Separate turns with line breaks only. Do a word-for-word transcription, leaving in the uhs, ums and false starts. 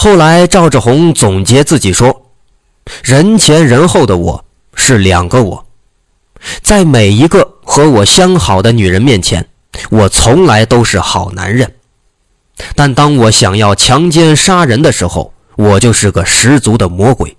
后来赵志红总结自己说，人前人后的我是两个我，在每一个和我相好的女人面前，我从来都是好男人，但当我想要强奸杀人的时候，我就是个十足的魔鬼。